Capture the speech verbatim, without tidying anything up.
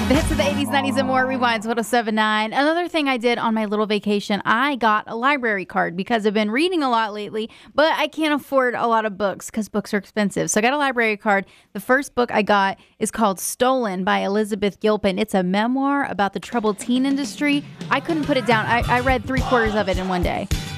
The hits of the eighties, nineties, and more. Rewinds one oh seven point nine. Another thing I did on my little vacation, I got a library card because I've been reading a lot lately, but I can't afford a lot of books because books are expensive. So I got a library card. The first book I got is called Stolen by Elizabeth Gilpin. It's a memoir about the troubled teen industry. I couldn't put it down. I, I read three quarters of it in one day.